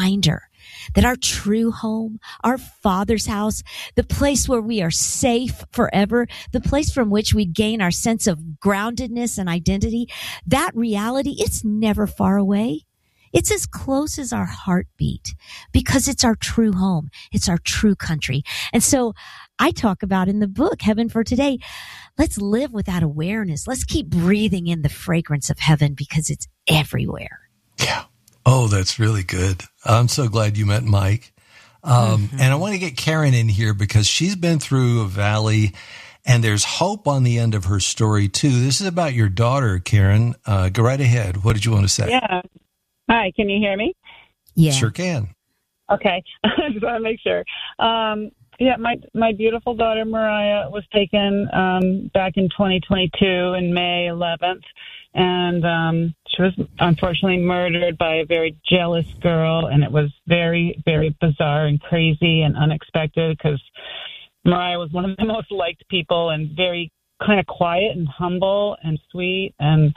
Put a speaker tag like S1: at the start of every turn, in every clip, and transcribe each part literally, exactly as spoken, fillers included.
S1: reminder that our true home, our Father's house, the place where we are safe forever, the place from which we gain our sense of groundedness and identity, that reality, it's never far away. It's as close as our heartbeat because it's our true home. It's our true country. And so I talk about in the book, Heaven for Today, let's live with that awareness. Let's keep breathing in the fragrance of heaven because it's everywhere.
S2: Yeah. Oh, that's really good. I'm so glad you met Mike. Um,
S1: mm-hmm.
S2: And I want to get Karen in here because she's been through a valley and there's hope on the end of her story too. This is about your daughter, Karen. Uh, go right ahead. What did you want to say?
S3: Yeah. Hi, can you hear me?
S1: Yeah.
S2: Sure can.
S3: Okay. I just want to make sure. Um, yeah, my my beautiful daughter, Mariah, was taken um, back in twenty twenty-two in May eleventh. And um, she was unfortunately murdered by a very jealous girl. And it was very, very bizarre and crazy and unexpected because Mariah was one of the most liked people and very kind of quiet and humble and sweet and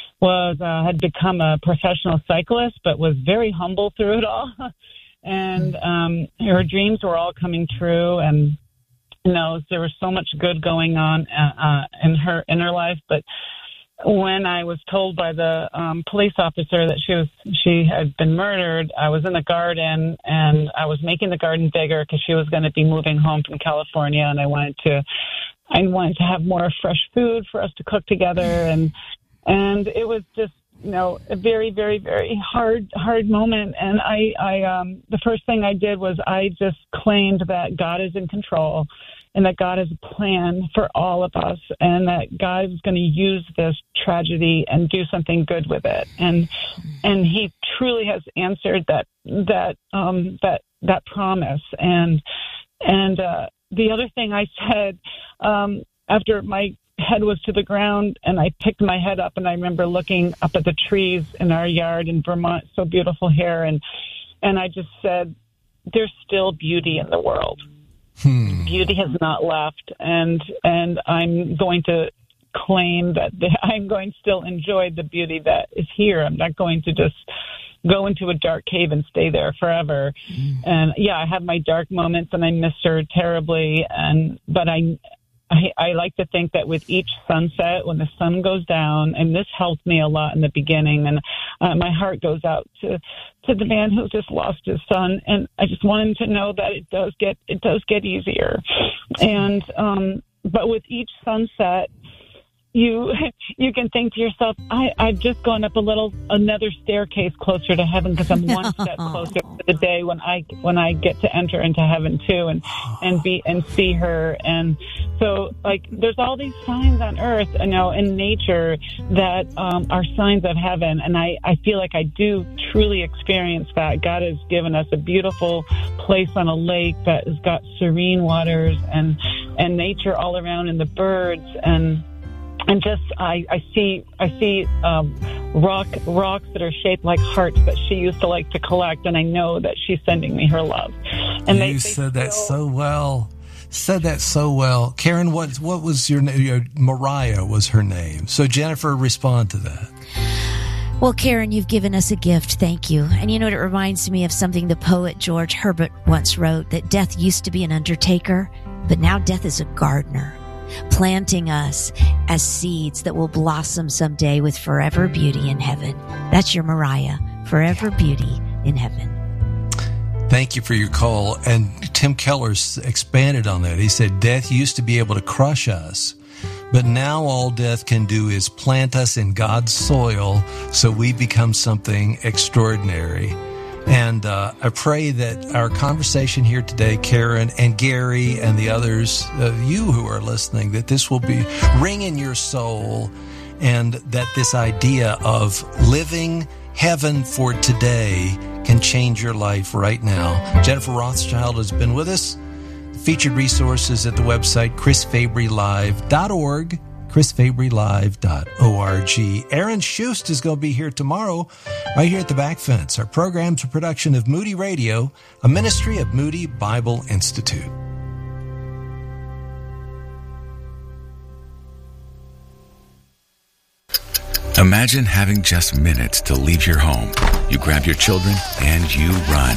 S3: was uh, had become a professional cyclist, but was very humble through it all. And um, her dreams were all coming true. And, you know, there was so much good going on uh, in her in her life. But when I was told by the um, police officer that she was she had been murdered, I was in the garden and I was making the garden bigger because she was going to be moving home from California, and I wanted to I wanted to have more fresh food for us to cook together, and and it was just, you know, a very, very, very hard, hard moment. And I, I, um, the first thing I did was I just claimed that God is in control and that God has a plan for all of us and that God is going to use this tragedy and do something good with it. And, and he truly has answered that, that, um, that, that promise. And, and, uh, the other thing I said, um, after my head was to the ground and I picked my head up and I remember looking up at the trees in our yard in Vermont, so beautiful here. And, and I just said, there's still beauty in the world. Hmm. Beauty has not left. And, and I'm going to claim that the, I'm going to still enjoy the beauty that is here. I'm not going to just go into a dark cave and stay there forever. Mm. And yeah, I have my dark moments and I miss her terribly. And, but I, I, I like to think that with each sunset, when the sun goes down, and this helped me a lot in the beginning, and uh, my heart goes out to, to the man who just lost his son, and I just want him to know that it does get it does get easier. And um, but with each sunset, you you can think to yourself, I, I've just gone up a little another staircase closer to heaven because I'm one step closer to the day when I when I get to enter into heaven too, and and be and see her. And so, like, there's all these signs on earth, you know, in nature that um, are signs of heaven, and I, I feel like I do truly experience that. God has given us a beautiful place on a lake that has got serene waters and and nature all around, and the birds and. And just, I, I see, I see um, rock rocks that are shaped like hearts that she used to like to collect, and I know that she's sending me her love. And
S2: you
S3: they, they
S2: said
S3: still,
S2: that so well. Said that so well, Karen. What what was your name? Mariah was her name. So Jennifer, respond to that.
S1: Well, Karen, you've given us a gift. Thank you. And you know, it reminds me of something the poet George Herbert once wrote, that death used to be an undertaker, but now death is a gardener, planting us as seeds that will blossom someday with forever beauty in heaven. That's your Mariah, forever beauty in heaven.
S2: Thank you for your call. And Tim Keller expanded on that. He said, death used to be able to crush us, but now all death can do is plant us in God's soil so we become something extraordinary. And uh, I pray that our conversation here today, Karen and Gary and the others, uh, you who are listening, that this will be ring in your soul, and that this idea of living heaven for today can change your life right now. Jennifer Rothschild has been with us. Featured resources at the website chris fabry live dot org. chris fabry live dot org. Aaron Schust is going to be here tomorrow, right here at the Back Fence. Our program's a production of Moody Radio, a ministry of Moody Bible Institute.
S4: Imagine having just minutes to leave your home. You grab your children and you run.